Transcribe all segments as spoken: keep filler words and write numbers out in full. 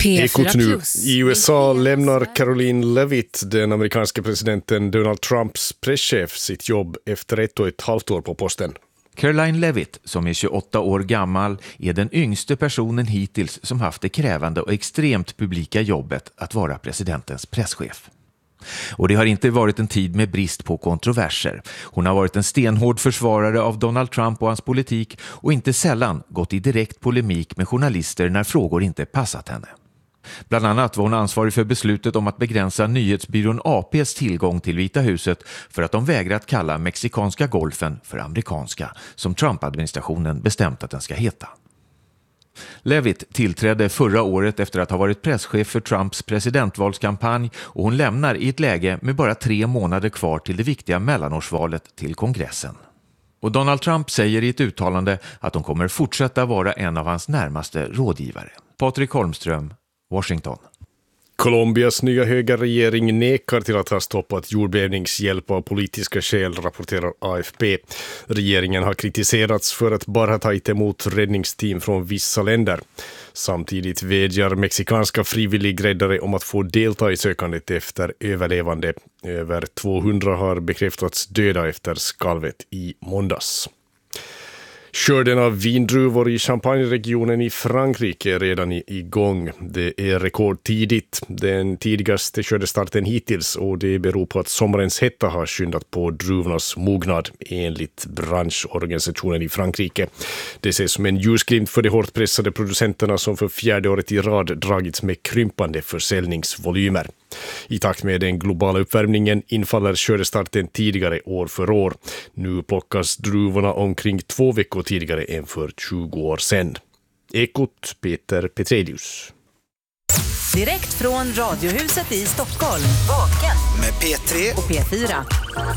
Ekot nu. I U S A lämnar Caroline Levitt, den amerikanska presidenten Donald Trumps presschef, sitt jobb efter ett och ett halvt år på posten. Caroline Levitt, som är tjugoåtta år gammal, är den yngste personen hittills som haft det krävande och extremt publika jobbet att vara presidentens presschef. Och det har inte varit en tid med brist på kontroverser. Hon har varit en stenhård försvarare av Donald Trump och hans politik och inte sällan gått i direkt polemik med journalister när frågor inte passat henne. Bland annat var hon ansvarig för beslutet om att begränsa nyhetsbyrån A P:s tillgång till Vita huset för att de vägrat kalla mexikanska golfen för amerikanska, som Trump-administrationen bestämt att den ska heta. Levitt tillträdde förra året efter att ha varit presschef för Trumps presidentvalskampanj och hon lämnar i ett läge med bara tre månader kvar till det viktiga mellanårsvalet till kongressen. Och Donald Trump säger i ett uttalande att de kommer fortsätta vara en av hans närmaste rådgivare. Patrik Holmström, Washington. Colombias nya höga regering nekar till att ha stoppat jordbävningshjälp av politiska skäl, rapporterar A F P. Regeringen har kritiserats för att bara ta emot räddningsteam från vissa länder. Samtidigt vädjar mexikanska frivilligräddare om att få delta i sökandet efter överlevande. Över tvåhundra har bekräftats döda efter skalvet i måndags. Skörden av vindruvor i Champagne-regionen i Frankrike är redan igång. Det är rekordtidigt, den tidigaste skördestarten hittills, och det beror på att sommarens hetta har skyndat på druvornas mognad enligt branschorganisationen i Frankrike. Det ses som en ljusglimt för de hårt pressade producenterna som för fjärde året i rad dragits med krympande försäljningsvolymer. I takt med den globala uppvärmningen infaller skördestarten tidigare år för år. Nu plockas druvorna omkring två veckor tidigare än för tjugo år sedan. Ekot, Peter Petrelius. Direkt från Radiohuset i Stockholm. Vaken med P tre och P fyra.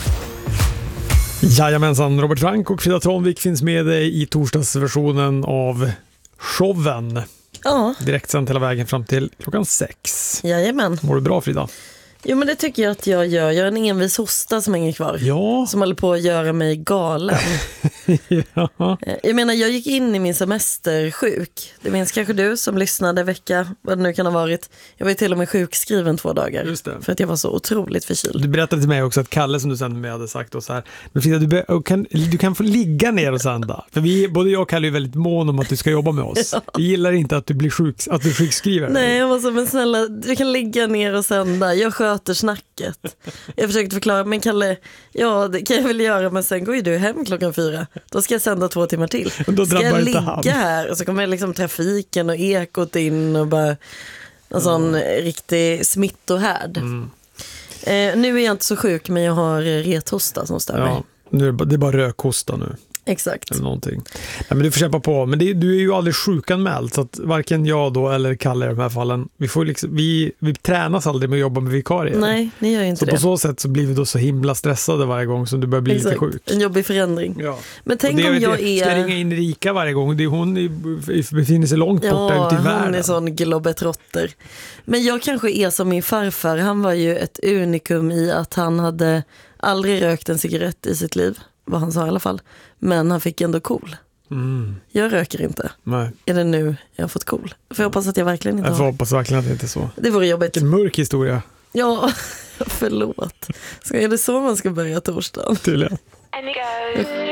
Jajamensan, Robert Frank och Frida Tronvik finns med dig i torsdagsversionen av showen. Ja. Direkt sen hela vägen fram till klockan sex. Jajamän. Mår du bra, Frida? Jo, men det tycker jag att jag gör. Jag har en envis hosta som hänger kvar. Ja. Som håller på att göra mig galen. Ja. Jag menar, jag gick in i min semester sjuk. Det minns kanske du som lyssnade vecka, vad det nu kan ha varit. Jag var ju till och med sjukskriven två dagar. Just det. För att jag var så otroligt förkyld. Du berättade till mig också att Kalle som du sände mig hade sagt och så här: men Frida, du, be- kan, du kan få ligga ner och sända. För vi, både jag och Kalle är väldigt mån om att du ska jobba med oss. Ja. Vi gillar inte att du blir sjuk, att du sjukskriver. Nej, jag var så, men snälla, du kan ligga ner och sända. Jag sköter snacket. Jag försökte förklara, men Kalle, ja, det kan jag väl göra, men sen går ju du hem klockan fyra. Då ska jag sända två timmar till. Då ska jag ligga han. här och så kommer liksom trafiken och ekot in och bara en mm. sån riktig smittohärd. Mm. Eh, nu är jag inte så sjuk, men jag har rethosta som stör ja, mig. Nu är det, det är bara rökhosta nu. Exakt. Eller någonting. Nej, men du får kämpa på. Men det, du är ju aldrig sjukanmäld, så att varken jag då eller Kalle i de här fallen, vi, får liksom, vi, vi tränas aldrig med att jobba med vikarier. Nej, ni gör ju inte så det. på så sätt så blir vi då så himla stressade varje gång som du börjar bli Exakt. lite sjuk. En jobbig förändring. Ja. Men tänk om jag är... Ska ringa in Rika varje gång? Det är hon är, befinner sig långt borta ja, ute i världen. Ja, hon är sån globetrotter. Men jag kanske är som min farfar. Han var ju ett unikum i att han hade aldrig rökt en cigarett i sitt liv. Vad han sa i alla fall. Men han fick ändå cool. Mm. Jag röker inte. Nej. Är det nu jag har fått cool? För jag hoppas att jag verkligen inte jag har. Jag hoppas verkligen att det inte är så. Det vore jobbigt. En mörk historia. Ja, förlåt. Så är det så man ska börja torsdagen? Tydligen.